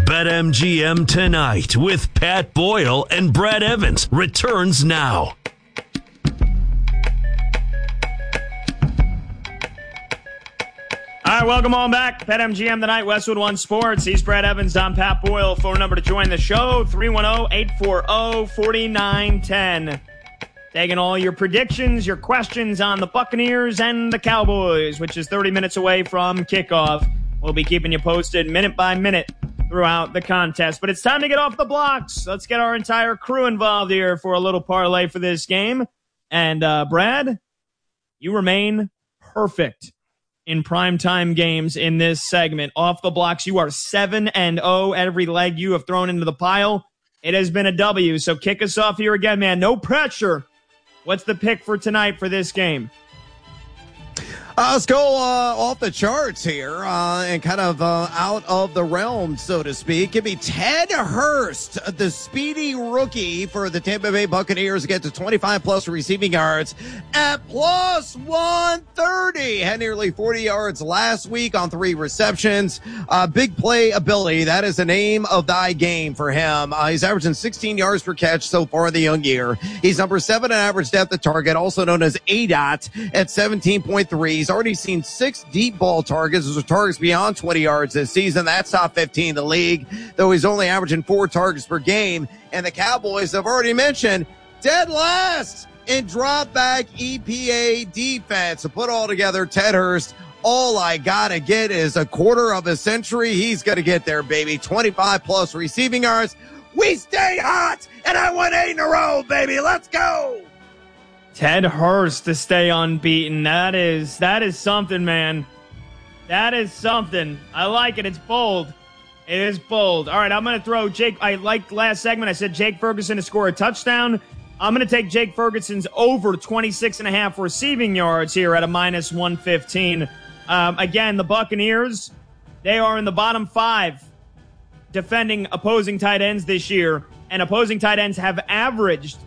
BetMGM Tonight with Pat Boyle and Brad Evans returns now. All right, welcome on back. BetMGM Tonight, Westwood One Sports. He's Brad Evans. I'm Pat Boyle. Phone number to join the show, 310-840-4910. Taking all your predictions, your questions on the Buccaneers and the Cowboys, which is 30 minutes away from kickoff. We'll be keeping you posted minute by minute throughout the contest. But it's time to get off the blocks. Let's get our entire crew involved here for a little parlay for this game. And, Brad, you remain perfect in primetime games in this segment. Off the blocks, you are 7-0. Every leg you have thrown into the pile, it has been a W. So kick us off here again, man. No pressure. What's the pick for tonight for this game? Let's go off the charts here and kind of out of the realm, so to speak. Give me Ted Hurst, the speedy rookie for the Tampa Bay Buccaneers, to get to 25-plus receiving yards at plus 130. Had nearly 40 yards last week on 3 receptions. Big play ability. That is the name of thy game for him. He's averaging 16 yards per catch so far in the young year. He's number 7 in average depth of target, also known as ADOT, at 17.3. He's already seen 6 deep ball targets. Those are targets beyond 20 yards this season. That's top 15 in the league, though he's only averaging 4 targets per game. And the Cowboys, I've already mentioned, dead last in drop back EPA defense. So put all together, Ted Hurst, all I gotta get is a quarter of a century. He's gonna get there, baby. 25-plus receiving yards. We stay hot, and I won 8 in a row, baby. Let's go. Ted Hurst to stay unbeaten. That is something, man. That is something. I like it. It's bold. It is bold. All right, I'm going to throw Jake. I liked last segment. I said Jake Ferguson to score a touchdown. I'm going to take Jake Ferguson's over 26.5 receiving yards here at a minus 115. Again, the Buccaneers, they are in the bottom 5 defending opposing tight ends this year, and opposing tight ends have averaged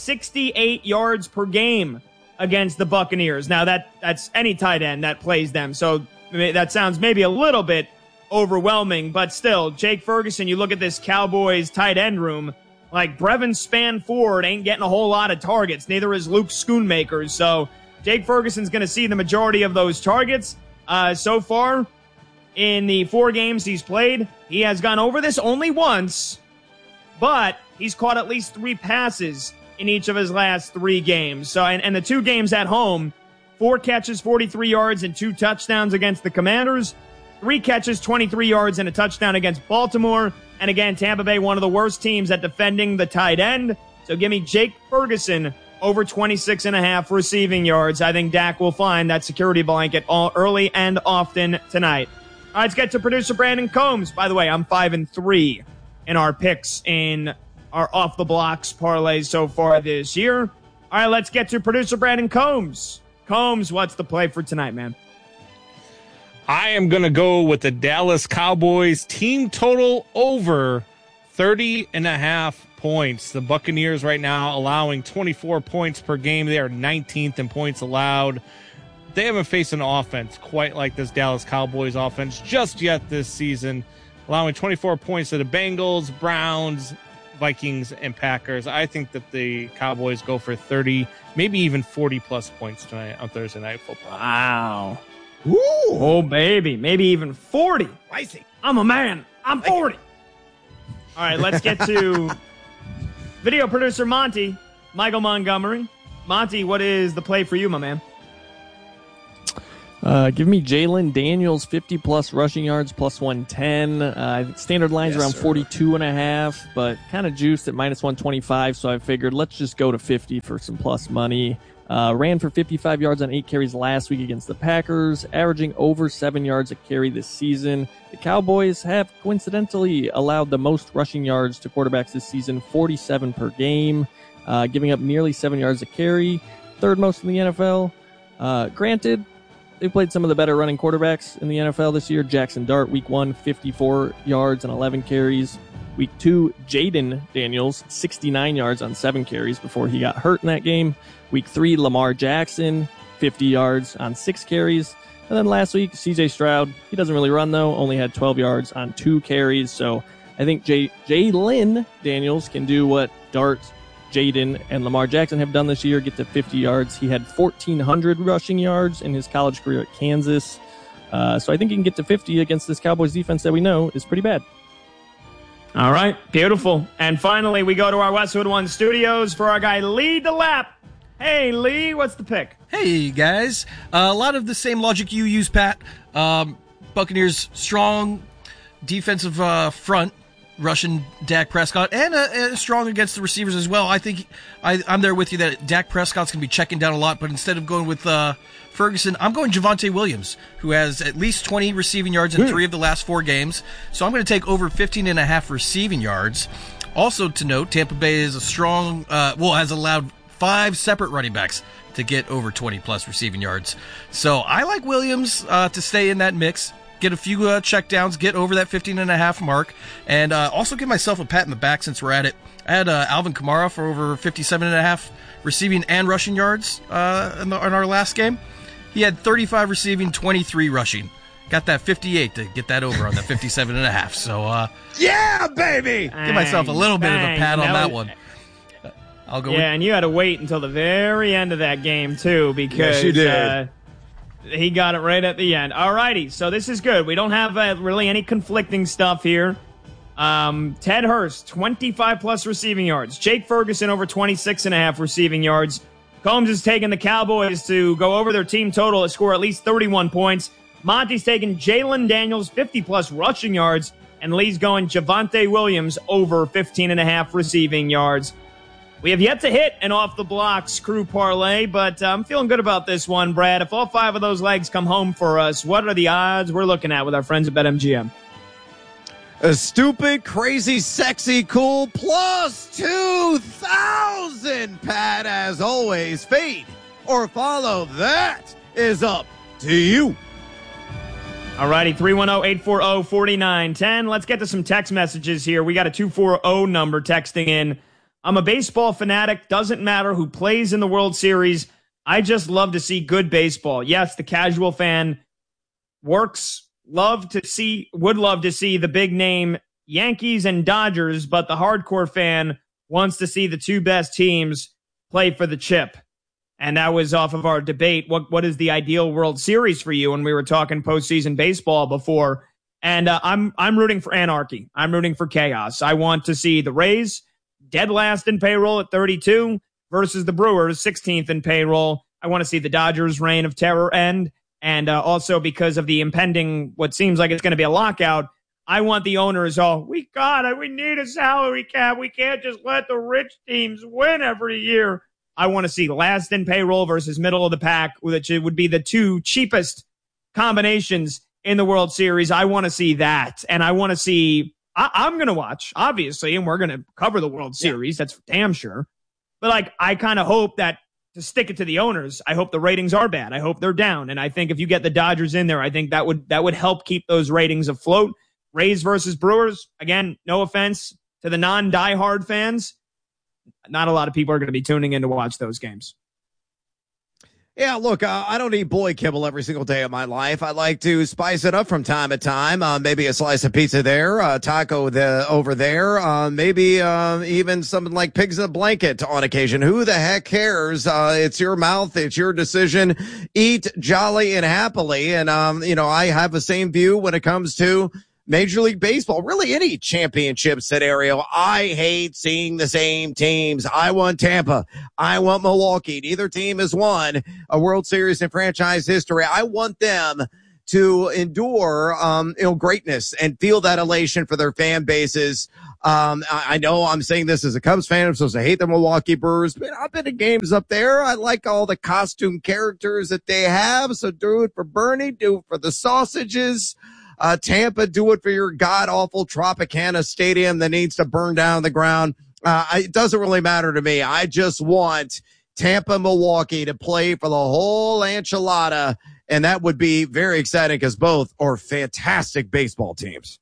68 yards per game against the Buccaneers. Now, that's any tight end that plays them, so that sounds maybe a little bit overwhelming, but still, Jake Ferguson, you look at this Cowboys tight end room, like Brevin Spanford ain't getting a whole lot of targets, neither is Luke Schoonmaker, so Jake Ferguson's going to see the majority of those targets. So far, in the 4 games he's played, he has gone over this only once, but he's caught at least 3 passes in each of his last 3 games. So, and the 2 games at home, 4 catches, 43 yards, and 2 touchdowns against the Commanders, 3 catches, 23 yards, and a touchdown against Baltimore. And again, Tampa Bay, one of the worst teams at defending the tight end. So give me Jake Ferguson over 26.5 receiving yards. I think Dak will find that security blanket all early and often tonight. All right, let's get to producer Brandon Combs. By the way, I'm 5-3 in our picks in our off the blocks parlays so far this year. All right, let's get to producer Brandon Combs. Combs, what's the play for tonight, man? I am going to go with the Dallas Cowboys team total over 30.5 points. The Buccaneers right now allowing 24 points per game. They are 19th in points allowed. They haven't faced an offense quite like this Dallas Cowboys offense just yet this season, allowing 24 points to the Bengals, Browns, Vikings, and Packers. I think that the Cowboys go for 30, maybe even 40-plus points tonight on Thursday Night Football. Wow. Ooh. Oh, baby. Maybe even 40. Spicy. I'm a man. I'm 40. All right, let's get to video producer Monty, Michael Montgomery. Monty, what is the play for you, my man? Give me Jalen Daniels, 50-plus rushing yards, plus 110. Standard line's around 42.5, but kind of juiced at minus 125, so I figured let's just go to 50 for some plus money. Ran for 55 yards on 8 carries last week against the Packers, averaging over 7 yards a carry this season. The Cowboys have coincidentally allowed the most rushing yards to quarterbacks this season, 47 per game, giving up nearly 7 yards a carry, 3rd most in the NFL. Granted, they played some of the better running quarterbacks in the NFL this year. Jackson Dart, week 1, 54 yards and 11 carries. Week 2, Jaden Daniels, 69 yards on 7 carries before he got hurt in that game. Week 3, Lamar Jackson, 50 yards on 6 carries. And then last week, CJ Stroud, he doesn't really run though, only had 12 yards on 2 carries. So I think Jalen Daniels can do what Dart, Jaden, and Lamar Jackson have done this year, get to 50 yards. He had 1,400 rushing yards in his college career at Kansas. So I think he can get to 50 against this Cowboys defense that we know is pretty bad. All right, beautiful. And finally, we go to our Westwood One studios for our guy Lee DeLapp. Hey, Lee, what's the pick? Hey, guys. A lot of the same logic you use, Pat. Buccaneers strong defensive front, rushing Dak Prescott, and strong against the receivers as well. I think I'm there with you that Dak Prescott's going to be checking down a lot, but instead of going with Ferguson, I'm going Javonte Williams, who has at least 20 receiving yards in 3 of the last 4 games. So I'm going to take over 15.5 receiving yards. Also to note, Tampa Bay is a strong, has allowed 5 separate running backs to get over 20-plus receiving yards. So I like Williams to stay in that mix, get a few checkdowns, get over that 15.5 mark, and also give myself a pat in the back since we're at it. I had Alvin Kamara for over 57.5 receiving and rushing yards in our last game. He had 35 receiving, 23 rushing. Got that 58 to get that over on that 57.5. So, yeah, baby! Give myself a little bit of a pat on that one. I'll go. Yeah, and you had to wait until the very end of that game, too, because yes, you did. He got it right at the end. All righty, so this is good. We don't have really any conflicting stuff here. Ted Hurst, 25-plus receiving yards. Jake Ferguson, over 26.5 receiving yards. Combs is taking the Cowboys to go over their team total to score at least 31 points. Monty's taking Jalen Daniels, 50-plus rushing yards. And Lee's going Javonte Williams, over 15.5 receiving yards. We have yet to hit an off-the-blocks crew parlay, but I'm feeling good about this one, Brad. If all 5 of those legs come home for us, what are the odds we're looking at with our friends at BetMGM? A stupid, crazy, sexy, cool, plus 2,000, Pat, as always. Fade or follow, that is up to you. All righty, 310-840-4910. Let's get to some text messages here. We got a 240 number texting in. I'm a baseball fanatic. Doesn't matter who plays in the World Series. I just love to see good baseball. Yes, the casual fan would love to see the big name Yankees and Dodgers, but the hardcore fan wants to see the 2 best teams play for the chip. And that was off of our debate. What is the ideal World Series for you? And we were talking postseason baseball before. And I'm rooting for anarchy. I'm rooting for chaos. I want to see the Rays dead last in payroll at 32 versus the Brewers 16th in payroll. I want to see the Dodgers' reign of terror end. And also because of the impending, what seems like it's going to be a lockout, I want the owners we need a salary cap. We can't just let the rich teams win every year. I want to see last in payroll versus middle of the pack, which would be the 2 cheapest combinations in the World Series. I want to see that. And I want to see, I'm going to watch, obviously, and we're going to cover the World Series. Yeah. That's damn sure. But I kind of hope that, to stick it to the owners, I hope the ratings are bad. I hope they're down. And I think if you get the Dodgers in there, I think that would help keep those ratings afloat. Rays versus Brewers, again, no offense to the non-diehard fans. Not a lot of people are going to be tuning in to watch those games. Yeah, look, I don't eat boy kibble every single day of my life. I like to spice it up from time to time. Maybe a slice of pizza there, taco over there, maybe even something like pigs in a blanket on occasion. Who the heck cares? It's your mouth. It's your decision. Eat jolly and happily. And, I have the same view when it comes to Major League Baseball, really any championship scenario. I hate seeing the same teams. I want Tampa. I want Milwaukee. Neither team has won a World Series in franchise history. I want them to endure, greatness and feel that elation for their fan bases. I know I'm saying this as a Cubs fan. I'm supposed to hate the Milwaukee Brewers, but I've been to games up there. I like all the costume characters that they have. So do it for Bernie. Do it for the sausages. Tampa, do it for your god-awful Tropicana Stadium that needs to burn down the ground. It doesn't really matter to me. I just want Tampa, Milwaukee to play for the whole enchilada, and that would be very exciting because both are fantastic baseball teams.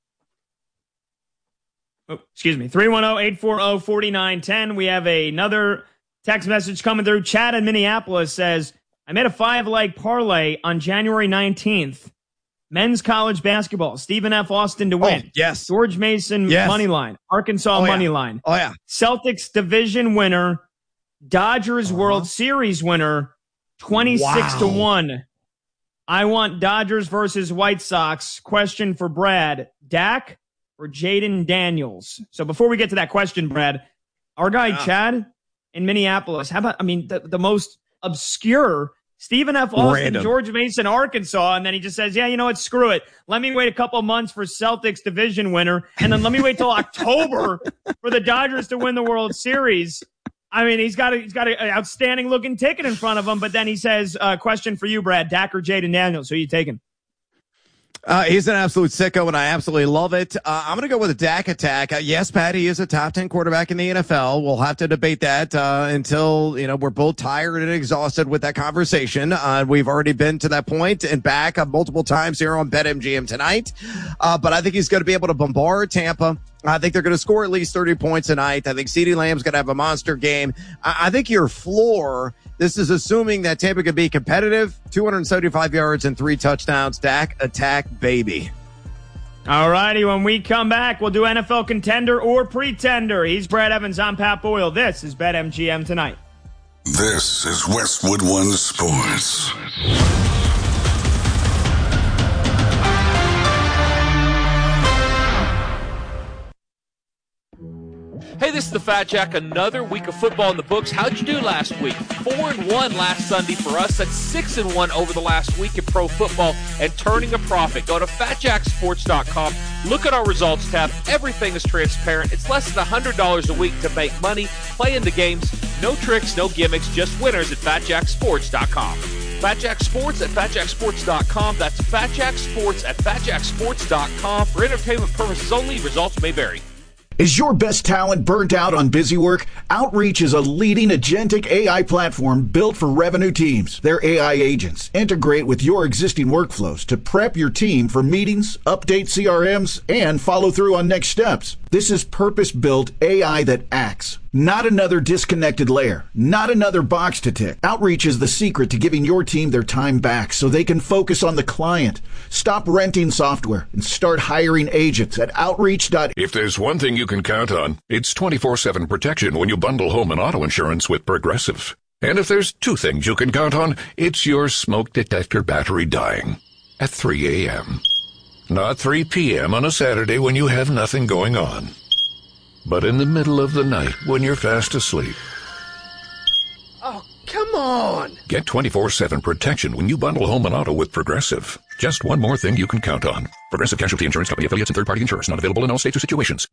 Oh, excuse me. 310-840-4910. We have another text message coming through. Chad in Minneapolis says, I made a 5-leg parlay on January 19th. Men's college basketball, Stephen F. Austin to win. Oh, yes. George Mason money line. Arkansas money line. Oh, yeah. Celtics division winner. Dodgers World Series winner. 26-1. I want Dodgers versus White Sox. Question for Brad. Dak or Jaden Daniels? So before we get to that question, Brad, our guy Chad in Minneapolis, how about, the most obscure Stephen F. Austin, George Mason, Arkansas, and then he just says, yeah, you know what, screw it. Let me wait a couple months for Celtics division winner, and then let me wait till October for the Dodgers to win the World Series. He's got an outstanding looking ticket in front of him, but then he says, question for you, Brad, Dak or Jaden Daniels, who are you taking? He's an absolute sicko, and I absolutely love it. I'm going to go with a Dak attack. Yes, Pat, he is a top 10 quarterback in the NFL. We'll have to debate that until, we're both tired and exhausted with that conversation. We've already been to that point and back multiple times here on BetMGM tonight. But I think he's going to be able to bombard Tampa. I think they're going to score at least 30 points tonight. I think CeeDee Lamb's going to have a monster game. I think your floor, this is assuming that Tampa could be competitive, 275 yards and 3 touchdowns. Dak attack, baby. All righty, when we come back, we'll do NFL contender or pretender. He's Brad Evans. I'm Pat Boyle. This is BetMGM tonight. This is Westwood One Sports. Hey, this is the Fat Jack. Another week of football in the books. How'd you do last week? 4-1 last Sunday for us. That's 6-1 over the last week in pro football and turning a profit. Go to FatJackSports.com. Look at our results tab. Everything is transparent. It's less than $100 a week to make money. Play in the games. No tricks, no gimmicks, just winners at FatJackSports.com. FatJack Sports at FatJackSports.com. That's FatJack Sports at FatJackSports.com. For entertainment purposes only, results may vary. Is your best talent burnt out on busy work? Outreach is a leading agentic AI platform built for revenue teams. Their AI agents integrate with your existing workflows to prep your team for meetings, update CRMs, and follow through on next steps. This is purpose-built AI that acts. Not another disconnected layer. Not another box to tick. Outreach is the secret to giving your team their time back so they can focus on the client. Stop renting software and start hiring agents at Outreach. If there's one thing you can count on, it's 24/7 protection when you bundle home and auto insurance with Progressive. And if there's two things you can count on, it's your smoke detector battery dying at 3 a.m. Not 3 p.m. on a Saturday when you have nothing going on, but in the middle of the night when you're fast asleep. Oh, come on! Get 24/7 protection when you bundle home and auto with Progressive. Just one more thing you can count on. Progressive Casualty Insurance Company affiliates and third-party insurers. Not available in all states or situations.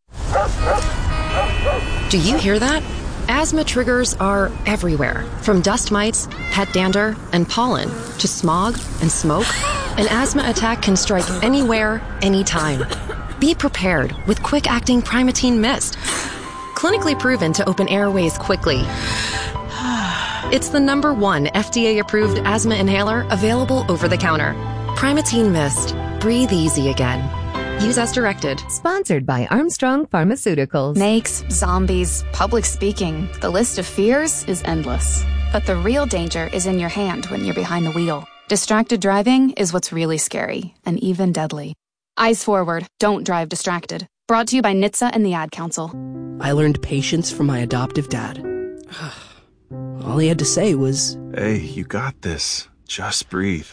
Do you hear that? Asthma triggers are everywhere. From dust mites, pet dander, and pollen, to smog and smoke. An asthma attack can strike anywhere, anytime. Be prepared with quick-acting Primatene Mist. Clinically proven to open airways quickly. It's the #1 FDA-approved asthma inhaler available over the counter. Primatene Mist. Breathe easy again. Use as directed. Sponsored by Armstrong Pharmaceuticals. Snakes, zombies, public speaking. The list of fears is endless. But the real danger is in your hand when you're behind the wheel. Distracted driving is what's really scary and even deadly. Eyes forward. Don't drive distracted. Brought to you by NHTSA and the Ad Council. I learned patience from my adoptive dad. All he had to say was, "Hey, you got this. Just breathe."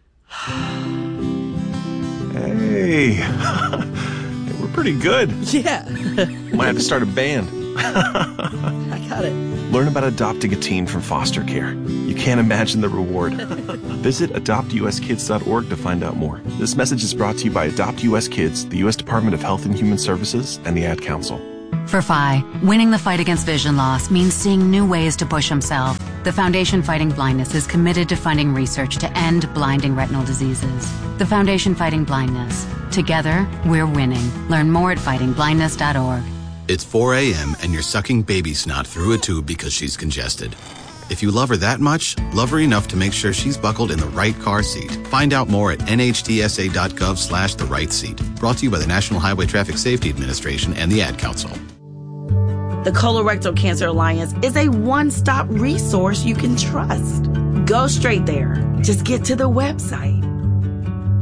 Hey, we're pretty good. Yeah. Might have to start a band. I got it. Learn about adopting a teen from foster care. You can't imagine the reward. Visit adoptuskids.org to find out more. This message is brought to you by Adopt US Kids, the U.S. Department of Health and Human Services, and the Ad Council. For Phi, winning the fight against vision loss means seeing new ways to push himself. The Foundation Fighting Blindness is committed to funding research to end blinding retinal diseases. The Foundation Fighting Blindness. Together, we're winning. Learn more at fightingblindness.org. It's 4 a.m. and you're sucking baby snot through a tube because she's congested. If you love her that much, love her enough to make sure she's buckled in the right car seat. Find out more at nhtsa.gov/the right seat. Brought to you by the National Highway Traffic Safety Administration and the Ad Council. The Colorectal Cancer Alliance is a one-stop resource you can trust. Go straight there. Just get to the website.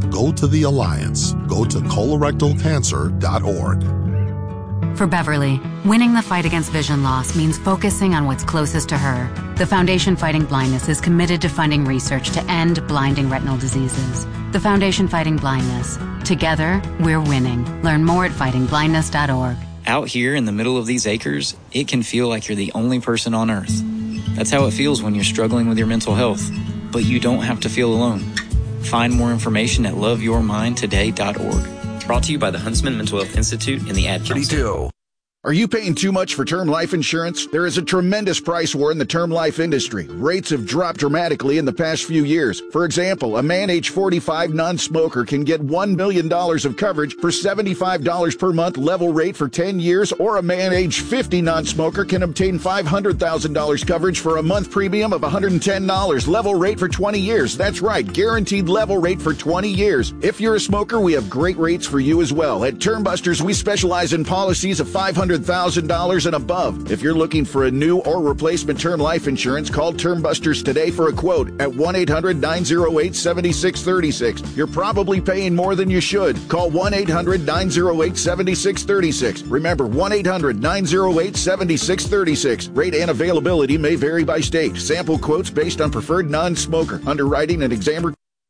Go to the Alliance. Go to colorectalcancer.org. For Beverly, winning the fight against vision loss means focusing on what's closest to her. The Foundation Fighting Blindness is committed to funding research to end blinding retinal diseases. The Foundation Fighting Blindness. Together, we're winning. Learn more at fightingblindness.org. Out here in the middle of these acres, it can feel like you're the only person on Earth. That's how it feels when you're struggling with your mental health. But you don't have to feel alone. Find more information at loveyourmindtoday.org. Brought to you by the Huntsman Mental Health Institute and the Ad Council. Are you paying too much for term life insurance? There is a tremendous price war in the term life industry. Rates have dropped dramatically in the past few years. For example, a man age 45 non-smoker can get $1 million of coverage for $75 per month level rate for 10 years, or a man age 50 non-smoker can obtain $500,000 coverage for a month premium of $110 level rate for 20 years. That's right, guaranteed level rate for 20 years. If you're a smoker, we have great rates for you as well. At Term Busters, we specialize in policies of $500,000 and above. If you're looking for a new or replacement term life insurance, call Term Busters today for a quote at 1-800-908-7636. You're probably paying more than you should. Call 1-800-908-7636. Remember, 1-800-908-7636. Rate and availability may vary by state. Sample quotes based on preferred non-smoker. Underwriting and exam.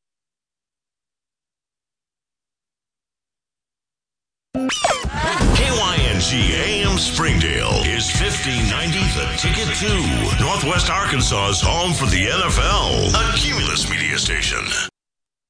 KYNG AM Springdale is 1590 The Ticket 2, Northwest Arkansas's home for the NFL, a Cumulus media station.